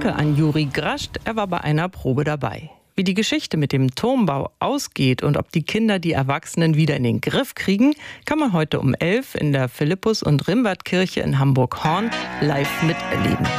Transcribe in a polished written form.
Danke an Juri Grascht, er war bei einer Probe dabei. Wie die Geschichte mit dem Turmbau ausgeht und ob die Kinder die Erwachsenen wieder in den Griff kriegen, kann man heute um 11 in der Philippus- und Rimbert-Kirche in Hamburg-Horn live miterleben.